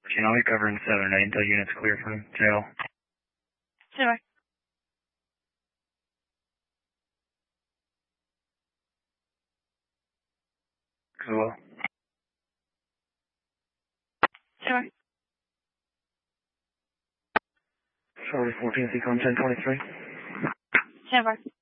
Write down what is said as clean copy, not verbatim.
I'll be covering 7 8 until units clear from jail. Sure. Cool. Sure. Charlie 14, Seacom 1023. Sure.